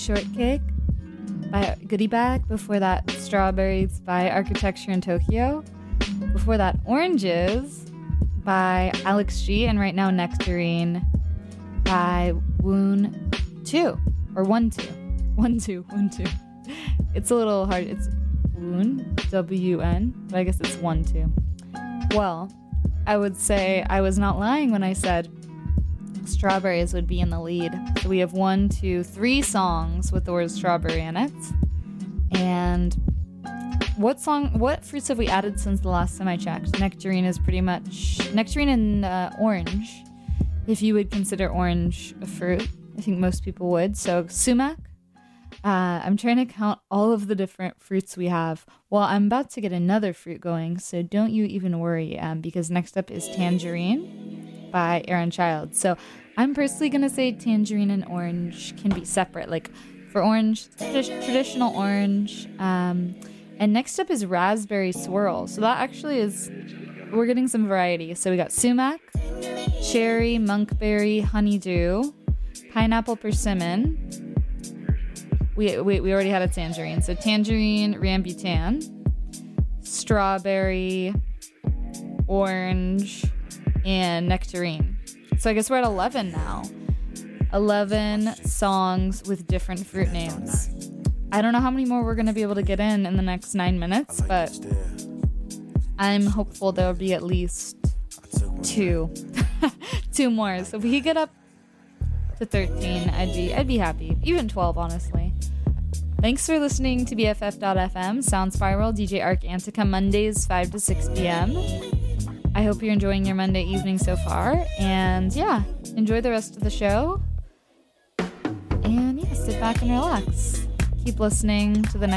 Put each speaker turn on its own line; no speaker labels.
Shortcake by Goodie Bag. Before that, Strawberries by Architecture in Tokyo. Before that, Oranges by Alex G. And right now, Nectarine by Woon 2. Or 1 2. 1 2. 1 2. It's a little hard. It's Woon, W-N, but I guess it's 1 2. Well, I would say I was not lying when I said Strawberries would be in the lead. So we have 1, 2, 3 songs with the word strawberry in it. And what fruits have we added since the last time I checked? Nectarine is pretty much Nectarine and orange, if you would consider orange a fruit. I think most people would. So sumac. I'm trying to count all of the different fruits we have. Well, I'm about to get another fruit going, so don't you even worry, because next up is Tangerine by Aaron Child. So I'm personally going to say tangerine and orange can be separate. Like for orange, traditional orange. And next up is raspberry swirl. So that actually is, we're getting some variety. So we got sumac, cherry, monkberry, honeydew, pineapple persimmon. We already had a tangerine. So tangerine, rambutan, strawberry, orange, and nectarine. So I guess we're at 11 now. 11 songs with different fruit names. I don't know how many more we're going to be able to get in the next 9 minutes, but I'm hopeful there'll be at least 2. 2 more. So if we could get up to 13, I'd be happy. Even 12, honestly. Thanks for listening to BFF.FM, Sound Spiral, DJ Arc Antica, Mondays 5 to 6 p.m. I hope you're enjoying your Monday evening so far. And yeah, enjoy the rest of the show. And yeah, sit back and relax. Keep listening to the next